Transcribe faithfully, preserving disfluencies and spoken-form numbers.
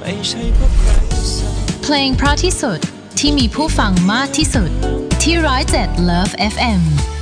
ไม่ใช่เพราะใครสั่งเพลงเพราะที่สุดที่มีผู้ฟังมากที่สุดที่ร้อยเจ็ด Love เอฟ เอ็ม